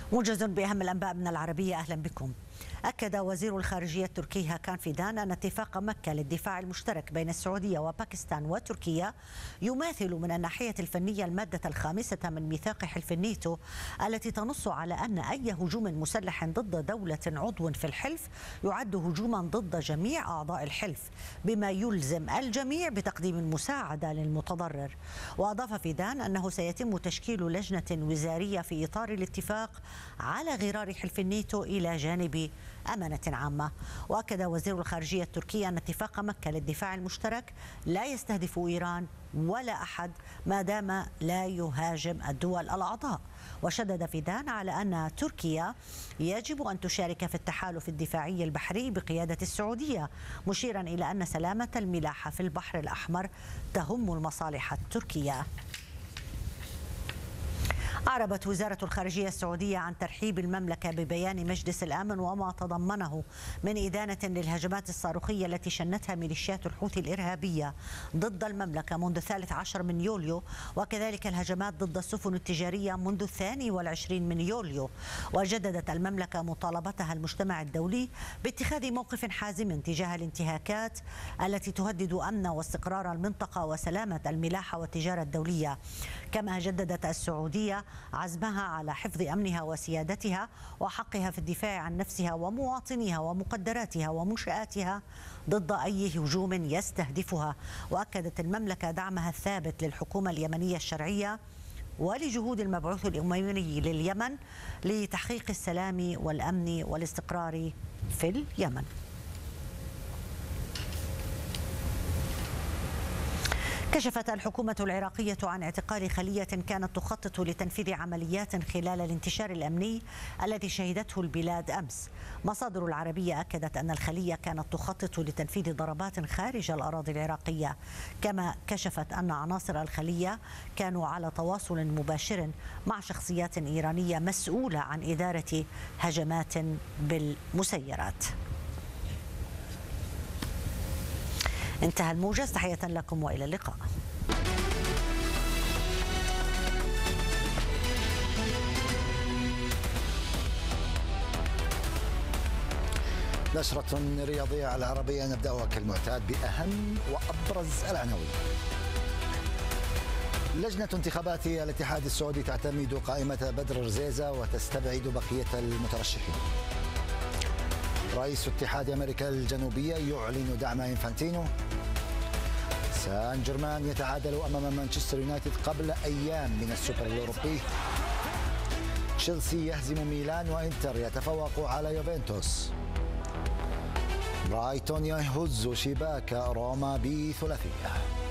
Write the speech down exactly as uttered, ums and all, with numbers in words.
موجز بأهم الأنباء من العربية، أهلا بكم. أكد وزير الخارجية التركي هاكان فيدان أن اتفاق مكة للدفاع المشترك بين السعودية وباكستان وتركيا يماثل من الناحية الفنية المادة الخامسة من ميثاق حلف الناتو التي تنص على أن أي هجوم مسلح ضد دولة عضو في الحلف يعد هجوما ضد جميع أعضاء الحلف، بما يلزم الجميع بتقديم المساعدة للمتضرر. وأضاف فيدان أنه سيتم تشكيل لجنة وزارية في إطار الاتفاق على غرار حلف الناتو إلى جانب أمانة عامة. وأكد وزير الخارجية التركي أن اتفاق مكة للدفاع المشترك لا يستهدف إيران ولا أحد ما دام لا يهاجم الدول الأعضاء. وشدد فيدان على أن تركيا يجب أن تشارك في التحالف الدفاعي البحري بقيادة السعودية، مشيرا إلى أن سلامة الملاحة في البحر الأحمر تهم المصالح التركية. أعربت وزارة الخارجية السعودية عن ترحيب المملكة ببيان مجلس الأمن وما تضمنه من إدانة للهجمات الصاروخية التي شنتها ميليشيات الحوثي الإرهابية ضد المملكة منذ الثالث عشر من يوليو، وكذلك الهجمات ضد السفن التجارية منذ الثاني والعشرين من يوليو. وجددت المملكة مطالبتها المجتمع الدولي باتخاذ موقف حازم تجاه الانتهاكات التي تهدد أمن واستقرار المنطقة وسلامة الملاحة والتجارة الدولية. كما جددت السعودية عزمها على حفظ أمنها وسيادتها وحقها في الدفاع عن نفسها ومواطنيها ومقدراتها ومنشآتها ضد أي هجوم يستهدفها. وأكدت المملكة دعمها الثابت للحكومة اليمنية الشرعية ولجهود المبعوث الأممي لليمن لتحقيق السلام والأمن والاستقرار في اليمن. كشفت الحكومة العراقية عن اعتقال خلية كانت تخطط لتنفيذ عمليات خلال الانتشار الأمني الذي شهدته البلاد أمس. مصادر العربية أكدت أن الخلية كانت تخطط لتنفيذ ضربات خارج الأراضي العراقية. كما كشفت أن عناصر الخلية كانوا على تواصل مباشر مع شخصيات إيرانية مسؤولة عن إدارة هجمات بالمسيرات. انتهى الموجز، تحية لكم وإلى اللقاء. نشرة رياضية على العربية، نبدأها كالمعتاد بأهم وأبرز العناوين. لجنة انتخابات الاتحاد السعودي تعتمد قائمة بدر رزيزة وتستبعد بقية المترشحين. رئيس اتحاد أمريكا الجنوبية يعلن دعم إنفانتينو. سان جيرمان يتعادل أمام مانشستر يونايتد قبل أيام من السوبر الأوروبي. تشيلسي يهزم ميلان وإنتر يتفوق على يوفنتوس. برايتون يهز شباك روما بثلاثية.